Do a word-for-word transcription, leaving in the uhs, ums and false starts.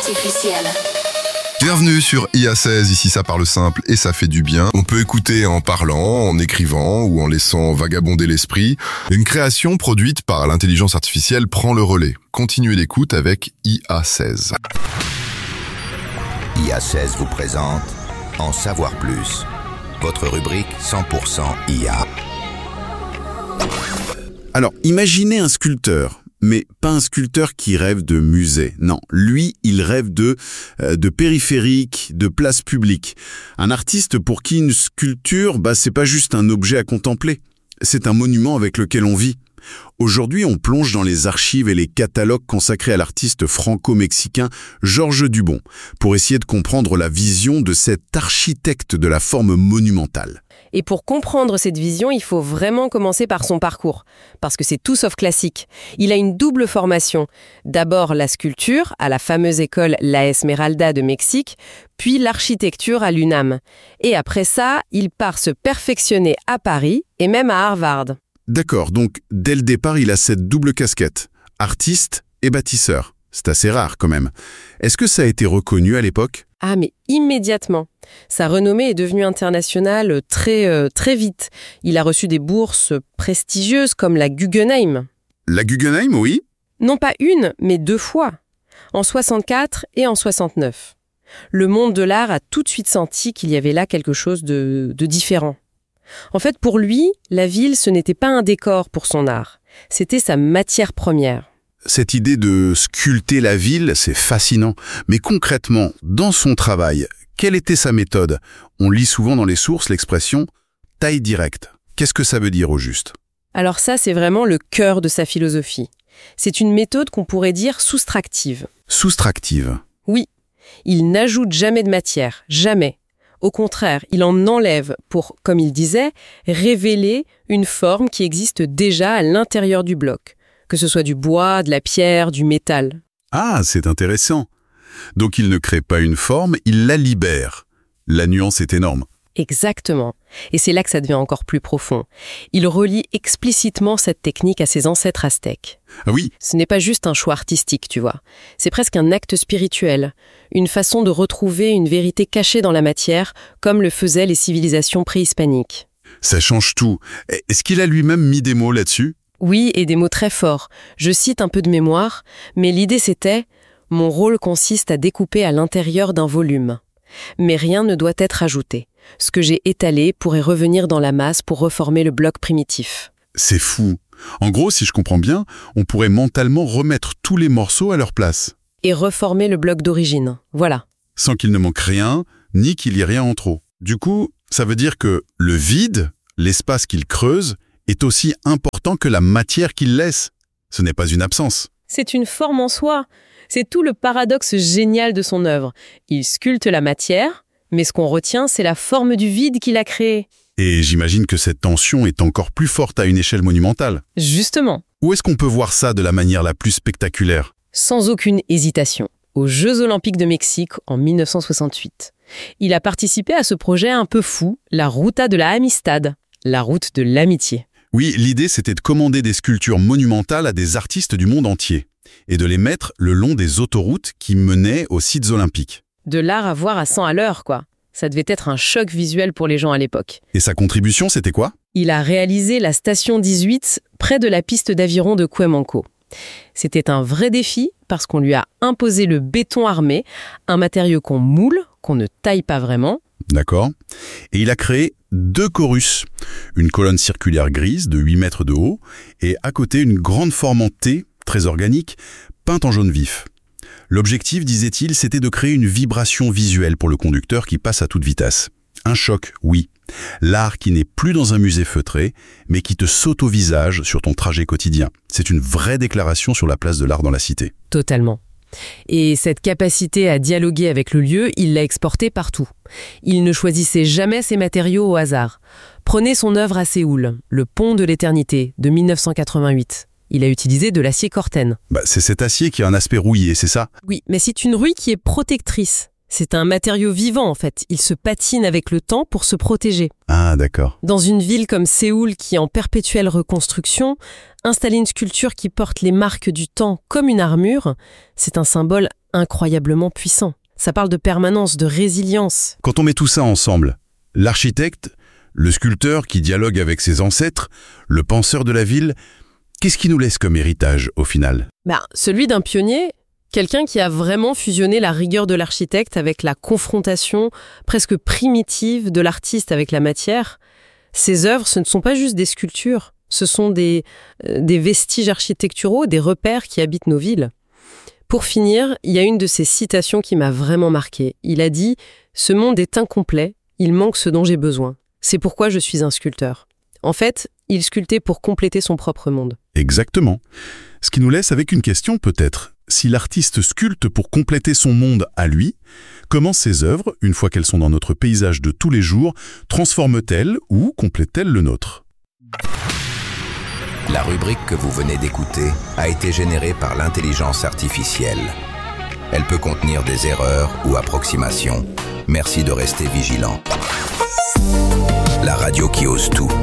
artificielle. Bienvenue sur I A seize, ici ça parle simple et ça fait du bien. On peut écouter en parlant, en écrivant ou en laissant vagabonder l'esprit. Une création produite par l'intelligence artificielle prend le relais. Continuez l'écoute avec I A seize. I A seize vous présente En savoir plus, votre rubrique cent pour cent I A. Alors, imaginez un sculpteur, mais pas un sculpteur qui rêve de musée. Non, lui, il rêve de, euh, de périphériques, de places publiques. Un artiste pour qui une sculpture, bah, c'est pas juste un objet à contempler. C'est un monument avec lequel on vit. Aujourd'hui, on plonge dans les archives et les catalogues consacrés à l'artiste franco-mexicain Georges Dubon pour essayer de comprendre la vision de cet architecte de la forme monumentale. Et pour comprendre cette vision, il faut vraiment commencer par son parcours, parce que c'est tout sauf classique. Il a une double formation. D'abord la sculpture, à la fameuse école La Esmeralda de Mexique, puis l'architecture à l'U N A M. Et après ça, il part se perfectionner à Paris et même à Harvard. D'accord, donc dès le départ, il a cette double casquette, artiste et bâtisseur. C'est assez rare quand même. Est-ce que ça a été reconnu à l'époque ? Ah mais immédiatement. Sa renommée est devenue internationale très, euh, très vite. Il a reçu des bourses prestigieuses comme la Guggenheim. La Guggenheim, oui ? Non pas une, mais deux fois. En soixante-quatre et en soixante-neuf. Le monde de l'art a tout de suite senti qu'il y avait là quelque chose de, de différent. En fait, pour lui, la ville, ce n'était pas un décor pour son art. C'était sa matière première. Cette idée de sculpter la ville, c'est fascinant. Mais concrètement, dans son travail, quelle était sa méthode ? On lit souvent dans les sources l'expression « taille directe ». Qu'est-ce que ça veut dire au juste ? Alors ça, c'est vraiment le cœur de sa philosophie. C'est une méthode qu'on pourrait dire soustractive. Soustractive ? Oui. Il n'ajoute jamais de matière, jamais. Au contraire, il en enlève pour, comme il disait, révéler une forme qui existe déjà à l'intérieur du bloc, que ce soit du bois, de la pierre, du métal. Ah, c'est intéressant. Donc il ne crée pas une forme, il la libère. La nuance est énorme. Exactement. Et c'est là que ça devient encore plus profond. Il relie explicitement cette technique à ses ancêtres aztèques. Ah oui ? Ce n'est pas juste un choix artistique, tu vois. C'est presque un acte spirituel, une façon de retrouver une vérité cachée dans la matière, comme le faisaient les civilisations préhispaniques. Ça change tout. Est-ce qu'il a lui-même mis des mots là-dessus ? Oui, et des mots très forts. Je cite un peu de mémoire, mais l'idée c'était « Mon rôle consiste à découper à l'intérieur d'un volume. Mais rien ne doit être ajouté. Ce que j'ai étalé pourrait revenir dans la masse pour reformer le bloc primitif. » C'est fou. En gros, si je comprends bien, on pourrait mentalement remettre tous les morceaux à leur place. Et reformer le bloc d'origine. Voilà. Sans qu'il ne manque rien, ni qu'il y ait rien en trop. Du coup, ça veut dire que le vide, l'espace qu'il creuse, est aussi important que la matière qu'il laisse. Ce n'est pas une absence. C'est une forme en soi. C'est tout le paradoxe génial de son œuvre. Il sculpte la matière, mais ce qu'on retient, c'est la forme du vide qu'il a créé. Et j'imagine que cette tension est encore plus forte à une échelle monumentale. Justement. Où est-ce qu'on peut voir ça de la manière la plus spectaculaire ? Sans aucune hésitation. Aux Jeux Olympiques de Mexique en mille neuf cent soixante-huit. Il a participé à ce projet un peu fou, la Ruta de la Amistad, la route de l'amitié. Oui, l'idée c'était de commander des sculptures monumentales à des artistes du monde entier et de les mettre le long des autoroutes qui menaient aux sites olympiques. De l'art à voir à cent à l'heure, quoi. Ça devait être un choc visuel pour les gens à l'époque. Et sa contribution, c'était quoi ? Il a réalisé la station dix-huit près de la piste d'aviron de Cuemanco. C'était un vrai défi parce qu'on lui a imposé le béton armé, un matériau qu'on moule, qu'on ne taille pas vraiment. D'accord. Et il a créé deux chorus, une colonne circulaire grise de huit mètres de haut et à côté une grande forme en T, très organique, peinte en jaune vif. L'objectif, disait-il, c'était de créer une vibration visuelle pour le conducteur qui passe à toute vitesse. Un choc, oui. L'art qui n'est plus dans un musée feutré, mais qui te saute au visage sur ton trajet quotidien. C'est une vraie déclaration sur la place de l'art dans la cité. Totalement. Et cette capacité à dialoguer avec le lieu, il l'a exportée partout. Il ne choisissait jamais ses matériaux au hasard. Prenez son œuvre à Séoul, le pont de l'éternité, de mille neuf cent quatre-vingt-huit. Il a utilisé de l'acier Corten. Bah, c'est cet acier qui a un aspect rouillé, c'est ça ? Oui, mais c'est une rouille qui est protectrice. C'est un matériau vivant, en fait. Il se patine avec le temps pour se protéger. Ah, d'accord. Dans une ville comme Séoul qui est en perpétuelle reconstruction, installer une sculpture qui porte les marques du temps comme une armure, c'est un symbole incroyablement puissant. Ça parle de permanence, de résilience. Quand on met tout ça ensemble, l'architecte, le sculpteur qui dialogue avec ses ancêtres, le penseur de la ville, qu'est-ce qui nous laisse comme héritage au final ? Ben, celui d'un pionnier, quelqu'un qui a vraiment fusionné la rigueur de l'architecte avec la confrontation presque primitive de l'artiste avec la matière. Ses œuvres, ce ne sont pas juste des sculptures, ce sont des, euh, des vestiges architecturaux, des repères qui habitent nos villes. Pour finir, il y a une de ses citations qui m'a vraiment marquée. Il a dit « Ce monde est incomplet, il manque ce dont j'ai besoin. C'est pourquoi je suis un sculpteur. » En fait, il sculptait pour compléter son propre monde. Exactement. Ce qui nous laisse avec une question peut-être. Si l'artiste sculpte pour compléter son monde à lui, comment ses œuvres, une fois qu'elles sont dans notre paysage de tous les jours, transforment-elles ou complètent-elles le nôtre ? La rubrique que vous venez d'écouter a été générée par l'intelligence artificielle. Elle peut contenir des erreurs ou approximations. Merci de rester vigilant. La radio qui ose tout.